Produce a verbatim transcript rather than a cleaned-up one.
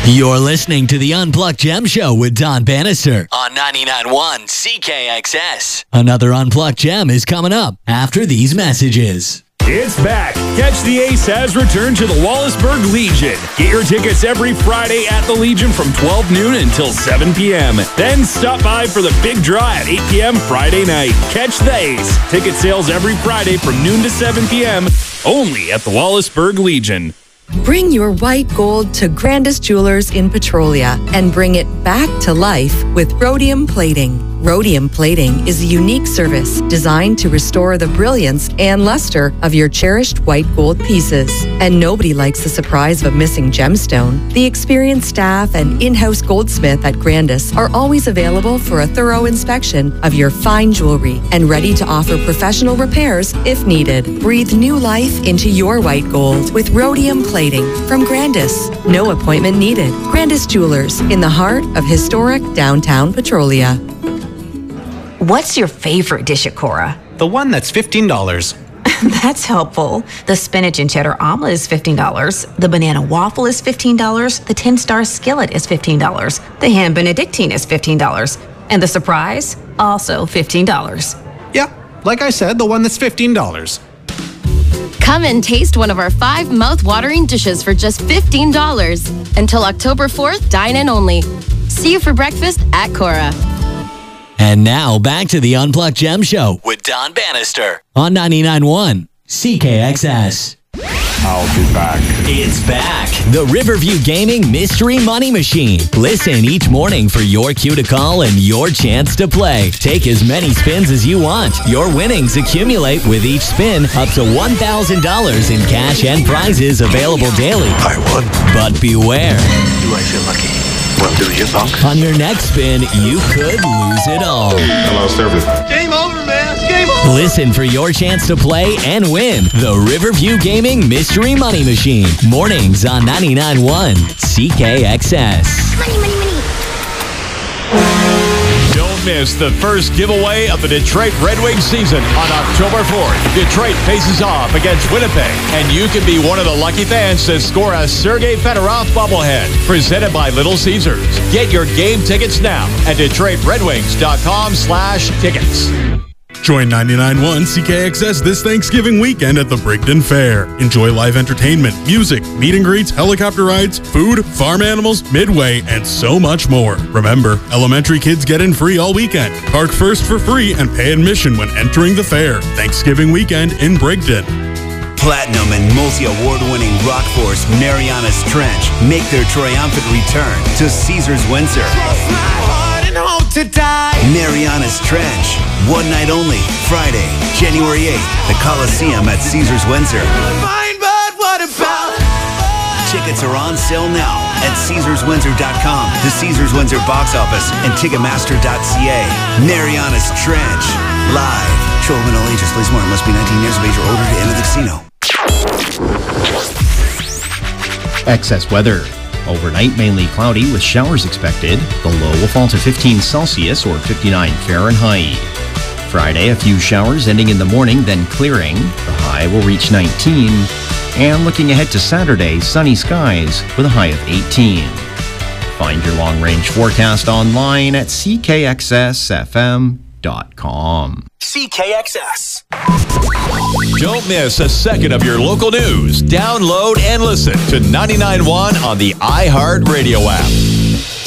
You're listening to the Unplugged Gem Show with Don Bannister on ninety-nine point one C K X S. Another Unplugged Gem is coming up after these messages. It's back. Catch the Ace has returned to the Wallaceburg Legion. Get your tickets every Friday at the Legion from twelve noon until seven p.m. Then stop by for the big draw at eight p.m. Friday night. Catch the Ace. Ticket sales every Friday from noon to seven p.m. only at the Wallaceburg Legion. Bring your white gold to Grandis Jewelers in Petrolia and bring it back to life with rhodium plating. Rhodium plating is a unique service designed to restore the brilliance and luster of your cherished white gold pieces. And nobody likes the surprise of a missing gemstone. The experienced staff and in-house goldsmith at Grandis are always available for a thorough inspection of your fine jewelry and ready to offer professional repairs if needed. Breathe new life into your white gold with rhodium plating from Grandis. No appointment needed. Grandis Jewelers in the heart of historic downtown Petrolia. What's your favorite dish at Cora? The one that's fifteen dollars. That's helpful. The spinach and cheddar omelet is fifteen dollars. The banana waffle is fifteen dollars. The ten-star skillet is fifteen dollars. The ham benedictine is fifteen dollars. And the surprise, also fifteen dollars. Yeah, like I said, the one that's fifteen dollars. Come and taste one of our five mouth-watering dishes for just fifteen dollars. Until October fourth, dine in only. See you for breakfast at Cora. And now back to the Unplugged Gem Show with Don Bannister on ninety-nine point one C K X S. I'll be back. It's back. The Riverview Gaming Mystery Money Machine. Listen each morning for your cue to call and your chance to play. Take as many spins as you want. Your winnings accumulate with each spin up to one thousand dollars in cash and prizes available daily. I won. But beware. Do I feel lucky? Well, do you, Thunk? On your next spin, you could lose it all. I lost everything. Game over, man. Game over. Listen for your chance to play and win the Riverview Gaming Mystery Money Machine. Mornings on ninety-nine point one C K X S. Money, money, money. Don't miss the first giveaway of the Detroit Red Wings season on October fourth. Detroit faces off against Winnipeg, and you can be one of the lucky fans to score a Sergei Fedorov bobblehead presented by Little Caesars. Get your game tickets now at Detroit Red Wings dot com slash tickets. Join ninety-nine point one C K X S this Thanksgiving weekend at the Brigden Fair. Enjoy live entertainment, music, meet and greets, helicopter rides, food, farm animals, midway, and so much more. Remember, elementary kids get in free all weekend. Park first for free and pay admission when entering the fair. Thanksgiving weekend in Brigden. Platinum and multi-award-winning rock force Marianas Trench make their triumphant return to Caesars Windsor. To die. Marianas Trench, one night only, Friday, January eighth, the Coliseum at Caesars Windsor. Fine, but what about? Tickets are on sale now at Caesars Windsor dot com, the Caesars Windsor box office, and Ticketmaster dot c a. Marianas Trench, live. Children of all ages, please more. Must be nineteen years of age or older to enter the casino. Excess weather. Overnight, mainly cloudy with showers expected. The low will fall to fifteen Celsius or fifty-nine Fahrenheit. Friday, a few showers ending in the morning, then clearing. The high will reach nineteen. And looking ahead to Saturday, sunny skies with a high of eighteen. Find your long-range forecast online at C K X S F M dot com. C K X S. Don't miss a second of your local news. Download and listen to ninety-nine point one on the iHeartRadio app.